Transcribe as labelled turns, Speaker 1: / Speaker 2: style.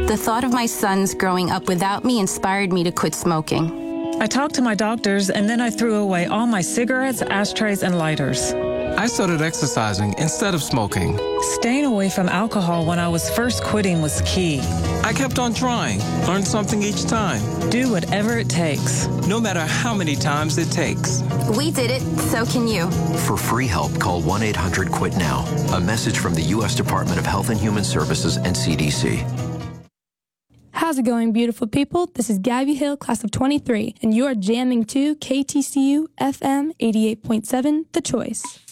Speaker 1: The thought of my sons growing up without me inspired me to quit smoking.
Speaker 2: I talked to my doctors, and then I threw away all my cigarettes, ashtrays, and lighters.
Speaker 3: I started exercising instead of smoking.
Speaker 2: Staying away from alcohol when I was first quitting was key.
Speaker 3: I kept on trying, learned something each time.
Speaker 2: Do whatever it takes.
Speaker 3: No matter how many times it takes.
Speaker 1: We did it, so can you.
Speaker 4: For free help, call 1-800-QUIT-NOW. A message from the U.S. Department of Health and Human Services and CDC.
Speaker 5: How's it going, beautiful people? This is Gabby Hill, class of 23, and you are jamming to KTCU FM 88.7, The Choice.